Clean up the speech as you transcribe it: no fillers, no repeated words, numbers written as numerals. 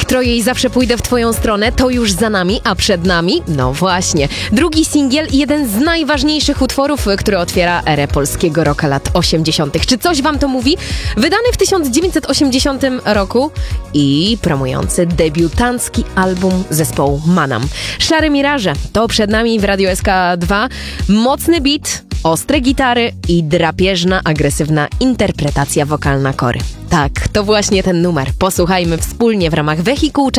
Trojej Zawsze pójdę w twoją stronę to już za nami, a przed nami, no właśnie, drugi singiel i jeden z najważniejszych utworów, który otwiera erę polskiego rocka lat 80. Czy coś wam to mówi? Wydany w 1980 roku i promujący debiutancki album zespołu Manam. Szare Miraże to przed nami w Radio SK2. Mocny beat, ostre gitary i drapieżna, agresywna interpretacja wokalna Kory. Tak, to właśnie ten numer. Posłuchajmy wspólnie w ramach wehikułu